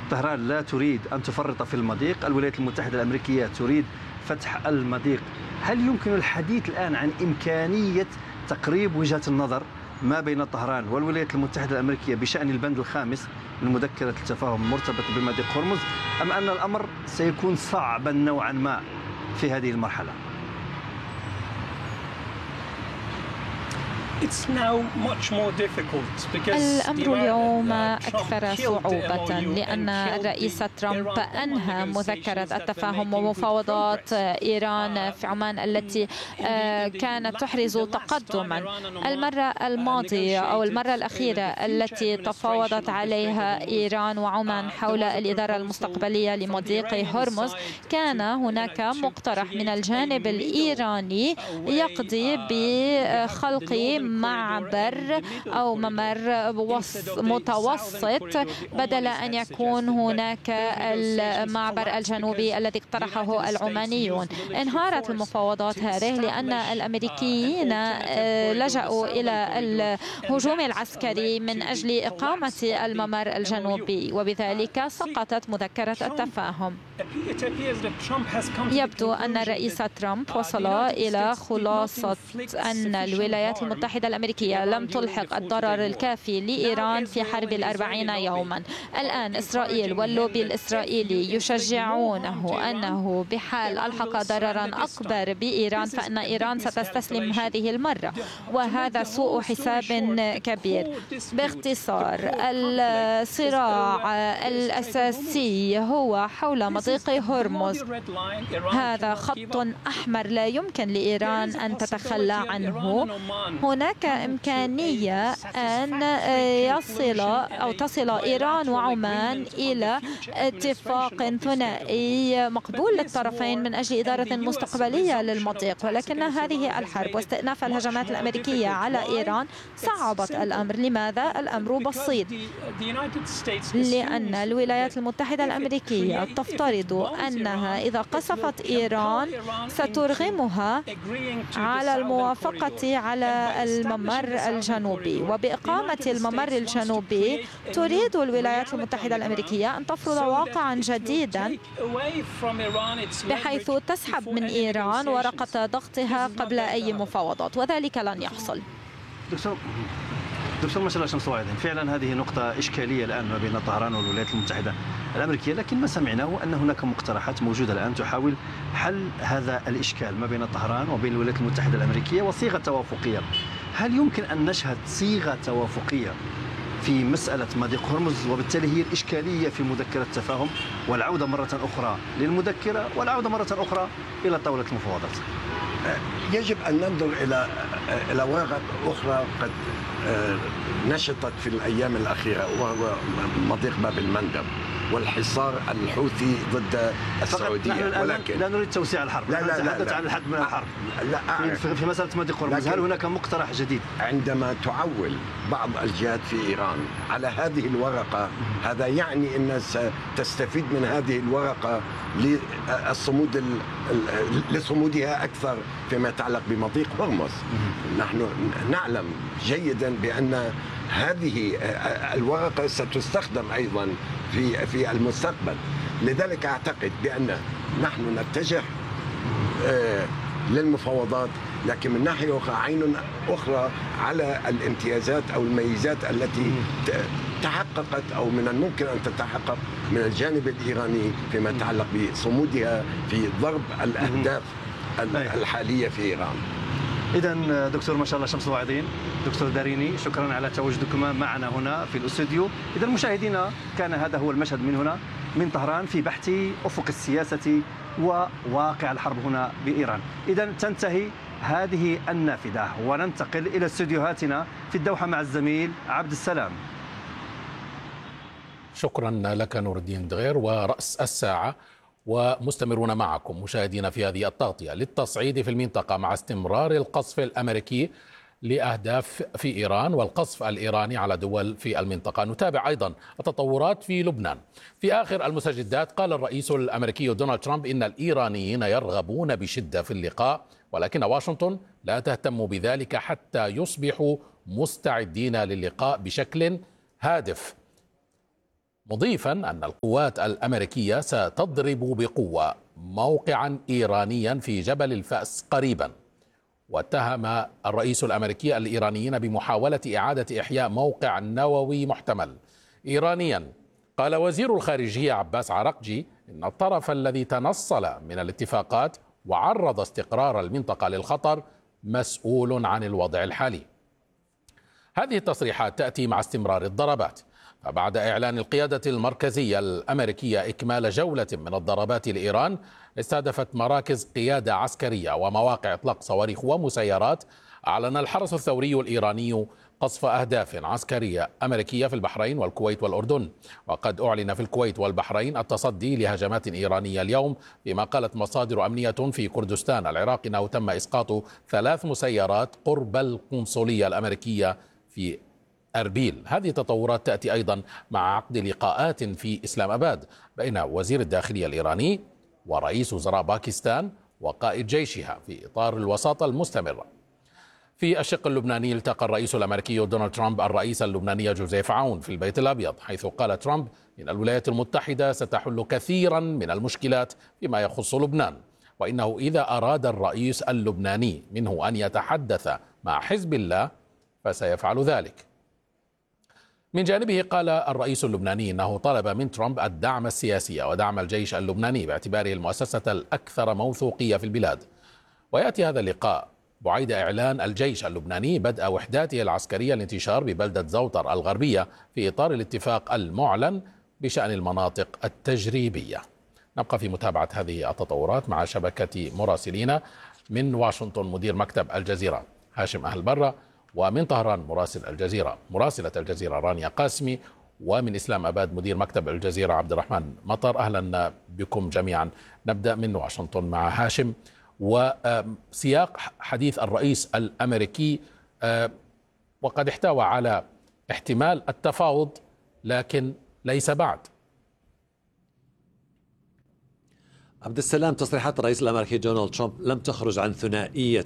طهران لا تريد أن تفرط في المضيق، الولايات المتحدة الأمريكية تريد فتح المضيق. هل يمكن الحديث الآن عن إمكانية تقريب وجهة النظر ما بين طهران والولايات المتحدة الأمريكية بشأن البند الخامس من مذكرة التفاهم المرتبط بمضيق هرمز، أم أن الأمر سيكون صعبا نوعا ما في هذه المرحلة؟ الأمر اليوم أكثر صعوبة لأن الرئيس ترامب أنهى مذكرة التفاهم ومفاوضات إيران في عمان التي كانت تحرز تقدما. المرة الماضية أو المرة الأخيرة التي تفاوضت عليها إيران وعمان حول الإدارة المستقبلية لمضيق هرمز كان هناك مقترح من الجانب الإيراني يقضي بخلق معبر أو ممر متوسط بدل أن يكون هناك المعبر الجنوبي الذي اقترحه العمانيون. انهارت المفاوضات هذه لأن الأمريكيين لجأوا إلى الهجوم العسكري من أجل إقامة الممر الجنوبي، وبذلك سقطت مذكرة التفاهم. يبدو أن الرئيس ترامب وصل إلى خلاصة أن الولايات المتحدة الأمريكية لم تلحق الضرر الكافي لإيران في حرب 40 يوما. الآن إسرائيل واللوبي الإسرائيلي يشجعونه أنه بحال ألحق ضررا أكبر بإيران فإن إيران ستستسلم هذه المرة، وهذا سوء حساب كبير. باختصار، الصراع الأساسي هو حول مضيق هرمز. هذا خط أحمر لا يمكن لإيران أن تتخلى عنه. هناك إمكانية أن تصل إيران وعمان إلى اتفاق ثنائي مقبول للطرفين من أجل إدارة مستقبلية للمضيق، ولكن هذه الحرب واستئناف الهجمات الأمريكية على إيران صعبت الأمر. لماذا؟ الأمر بسيط، لأن الولايات المتحدة الأمريكية تفترض أنها إذا قصفت إيران سترغمها على الموافقة على الممر الجنوبي، وبإقامة الممر الجنوبي تريد الولايات المتحدة الأمريكية أن تفرض واقعا جديدا بحيث تسحب من إيران ورقة ضغطها قبل أي مفاوضات، وذلك لن يحصل. دكتور مشعل شمس-وعيدين، فعلا هذه نقطة إشكالية الآن ما بين طهران والولايات المتحدة الأمريكية، لكن ما سمعناه أن هناك مقترحات موجودة الآن تحاول حل هذا الإشكال ما بين طهران وبين الولايات المتحدة الأمريكية وصيغة توافقية. هل يمكن أن نشهد صيغة توافقية في مسألة مضيق هرمز، وبالتالي هي الإشكالية في مذكرة التفاهم، والعودة مرة أخرى للمذكرة والعودة مرة أخرى إلى طاولة المفاوضات؟ يجب أن ننظر إلى ورقة أخرى قد نشطت في الأيام الأخيرة، وهو مضيق باب المندب والحصار الحوثي ضد السعودية. ولكن لا نريد توسيع الحرب، نتحدث عن الحد من الحرب في مسألة مضيق هرمز. هل هناك مقترح جديد؟ عندما تعول بعض الجهات في إيران على هذه الورقة، هذا يعني أن ستستفيد من هذه الورقة لصمودها أكثر فيما يتعلق بمضيق هرمز. نحن نعلم جيدا بأن هذه الورقة ستستخدم أيضا في المستقبل. لذلك أعتقد بأن نحن نتجه للمفاوضات، لكن من ناحية أخرى عين أخرى على الامتيازات أو الميزات التي تحققت أو من الممكن أن تتحقق من الجانب الإيراني فيما يتعلق بصمودها في ضرب الأهداف الحالية في إيران. إذن دكتور ما شاء الله شمس-وعيدين، دكتور داريني، شكرا على تواجدكما معنا هنا في الاستوديو. إذن مشاهدينا، كان هذا هو المشهد من هنا من طهران في بحث أفق السياسة وواقع الحرب هنا بإيران. إذن تنتهي هذه النافذة وننتقل إلى استوديوهاتنا في الدوحة مع الزميل عبد السلام. شكرا لك نور الدين دغير. ورأس الساعة ومستمرون معكم مشاهدينا في هذه التغطية للتصعيد في المنطقة مع استمرار القصف الأمريكي لأهداف في إيران والقصف الإيراني على دول في المنطقة. نتابع أيضا التطورات في لبنان. في آخر المستجدات قال الرئيس الأمريكي دونالد ترامب إن الإيرانيين يرغبون بشدة في اللقاء، ولكن واشنطن لا تهتم بذلك حتى يصبحوا مستعدين للقاء بشكل هادف. مضيفا أن القوات الأمريكية ستضرب بقوة موقعا إيرانيا في جبل الفأس قريبا. واتهم الرئيس الأمريكي الإيرانيين بمحاولة إعادة إحياء موقع نووي محتمل. إيرانيا قال وزير الخارجية عباس عراقجي إن الطرف الذي تنصل من الاتفاقات وعرض استقرار المنطقة للخطر مسؤول عن الوضع الحالي. هذه التصريحات تأتي مع استمرار الضربات، فبعد إعلان القيادة المركزية الأمريكية إكمال جولة من الضربات لإيران استهدفت مراكز قيادة عسكرية ومواقع إطلاق صواريخ ومسيرات، أعلن الحرس الثوري الإيراني قصف أهداف عسكرية أمريكية في البحرين والكويت والأردن. وقد أعلن في الكويت والبحرين التصدي لهجمات إيرانية اليوم، فيما قالت مصادر أمنية في كردستان العراق أنه تم إسقاط 3 مسيرات قرب القنصلية الأمريكية في أربيل. هذه التطورات تأتي أيضا مع عقد لقاءات في إسلام أباد بين وزير الداخلية الإيراني ورئيس وزراء باكستان وقائد جيشها في إطار الوساطة المستمرة. في الشق اللبناني التقى الرئيس الأمريكي دونالد ترامب الرئيس اللبناني جوزيف عون في البيت الأبيض، حيث قال ترامب إن الولايات المتحدة ستحل كثيرا من المشكلات فيما يخص لبنان، وإنه إذا أراد الرئيس اللبناني منه أن يتحدث مع حزب الله فسيفعل ذلك. من جانبه قال الرئيس اللبناني إنه طلب من ترامب الدعم السياسي ودعم الجيش اللبناني باعتباره المؤسسة الأكثر موثوقية في البلاد. ويأتي هذا اللقاء بعيد إعلان الجيش اللبناني بدء وحداته العسكرية الانتشار ببلدة زوطر الغربية في إطار الاتفاق المعلن بشأن المناطق التجريبية. نبقى في متابعة هذه التطورات مع شبكة مراسلين. من واشنطن مدير مكتب الجزيرة هاشم أهل برة، ومن طهران مراسلة الجزيرة رانيا قاسمي، ومن إسلام أباد مدير مكتب الجزيرة عبد الرحمن مطر. أهلا بكم جميعا. نبدأ من واشنطن مع هاشم، وسياق حديث الرئيس الأمريكي وقد احتوى على احتمال التفاوض لكن ليس بعد. عبد السلام، تصريحات الرئيس الأمريكي دونالد ترامب لم تخرج عن ثنائية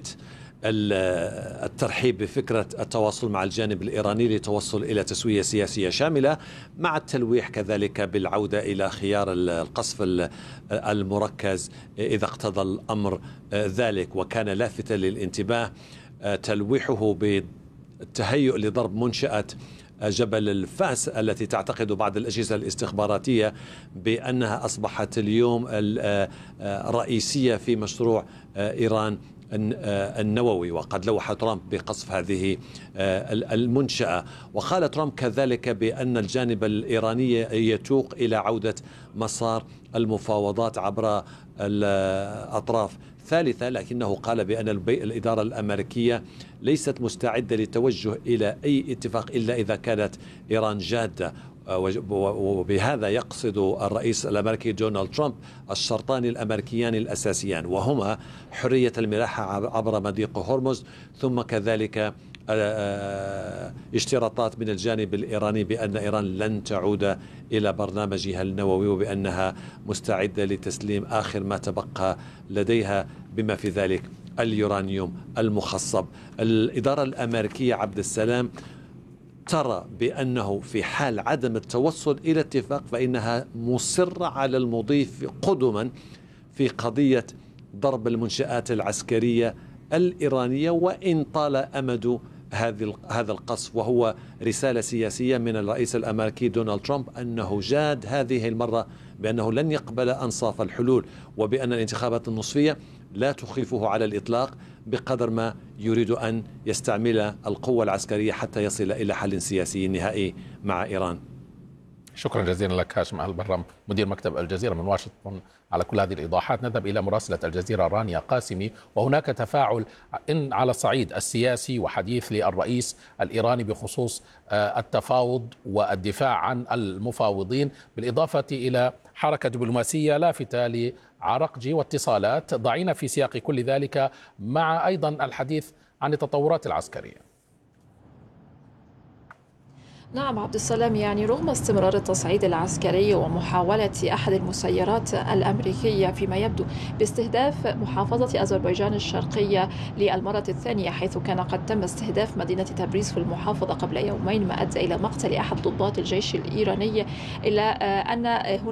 الترحيب بفكرة التواصل مع الجانب الإيراني للتوصل إلى تسوية سياسية شاملة، مع التلويح كذلك بالعودة إلى خيار القصف المركز إذا اقتضى الأمر ذلك. وكان لافتا للانتباه تلويحه بالتهيؤ لضرب منشأة جبل الفأس التي تعتقد بعض الأجهزة الاستخباراتية بأنها أصبحت اليوم الرئيسية في مشروع إيران النووي. وقد لوح ترامب بقصف هذه المنشأة. وقال ترامب كذلك بأن الجانب الإيراني يتوق إلى عودة مسار المفاوضات عبر الأطراف ثالثة، لكنه قال بأن الإدارة الأمريكية ليست مستعدة للتوجه إلى أي اتفاق إلا إذا كانت إيران جادة. وبهذا يقصد الرئيس الأمريكي دونالد ترامب الشرطان الأمريكيان الأساسيان، وهما حرية الملاحة عبر مضيق هرمز، ثم كذلك اشتراطات من الجانب الإيراني بأن إيران لن تعود إلى برنامجها النووي، وبأنها مستعدة لتسليم آخر ما تبقى لديها بما في ذلك اليورانيوم المخصب. الإدارة الأمريكية عبد السلام ترى بأنه في حال عدم التوصل إلى اتفاق فإنها مصرة على المضي قدما في قضية ضرب المنشآت العسكرية الإيرانية، وإن طال أمد هذا القصف. وهو رسالة سياسية من الرئيس الأمريكي دونالد ترامب أنه جاد هذه المرة بأنه لن يقبل أنصاف الحلول، وبأن الانتخابات النصفية لا تخيفه على الإطلاق بقدر ما يريد أن يستعمل القوة العسكرية حتى يصل إلى حل سياسي نهائي مع إيران. شكرا جزيلا لك هاشم أهل برام مدير مكتب الجزيرة من واشنطن على كل هذه الإيضاحات. نذهب إلى مراسلة الجزيرة رانيا قاسمي، وهناك تفاعل إن على الصعيد السياسي وحديث للرئيس الإيراني بخصوص التفاوض والدفاع عن المفاوضين، بالإضافة إلى حركة دبلوماسية لافتة لعراقجي واتصالات. ضعينا في سياق كل ذلك مع أيضا الحديث عن التطورات العسكرية. نعم عبد السلام، يعني رغم استمرار التصعيد العسكري ومحاولة أحد المسيرات الأمريكية فيما يبدو باستهداف محافظة أذربيجان الشرقية للمرة الثانية، حيث كان قد تم استهداف مدينة تبريز في المحافظة قبل يومين ما أدى إلى مقتل أحد ضباط الجيش الإيراني، إلا أن هناك